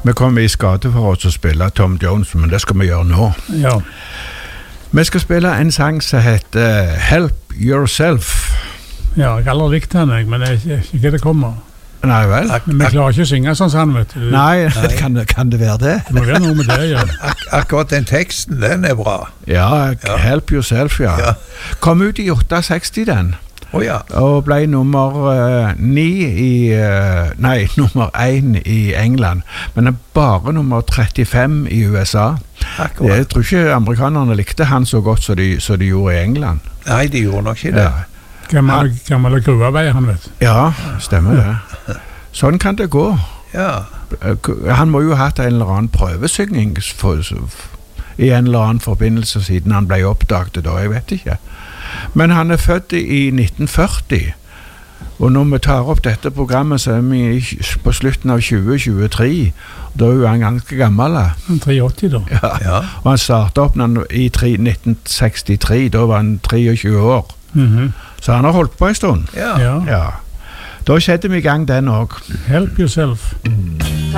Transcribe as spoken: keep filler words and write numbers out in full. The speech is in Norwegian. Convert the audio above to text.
Vi kom i skade for oss å spille Tom Jones, men det skal vi gjøre nå. Ja. Vi skal spille en sang som heter Help Yourself. Ja, jeg har aldri likt den, jeg, men det er ikke- ikke det kommer. Nei vel? Men vi klarer ikke å synge sånn som han, vet du. Nei, kan, det- kan det være det? Det må være noe med det, ja. Ak akkurat den teksten, den er bra. Ja, Ja. Help Yourself, ja. Ja. Kom ut i sekstiåtte den, Å ja. og ble nummer eh, ni i, eh, nei, nummer én i England, men er bare nummer trettifem i U S A. Akkurat. Jeg tror ikke amerikanerne likte han så godt som de, som de gjorde i England. Nei, de gjorde nok ikke det. Ja, Gammel, gammel gruvearbeider, han vet. ja stemmer det. Sånn kan det gå. Ja. Han må jo ha hatt en eller annen prøvesynging for, i en eller annen forbindelse siden han ble oppdaget da, jeg vet ikke. Men han er født i nitten førti, og når vi tar opp dette programmet så er vi på slutten av tjue tjuetre, da er jo han ganske gammel. Han er treogåtti da. Ja. Ja. Og han startet opp når han, i tre, nitten sekstitre, da var han treogtjue år. Mhm. Så han har holdt på en stund. Ja. Ja. Ja. Da setter vi i gang den også. Help yourself.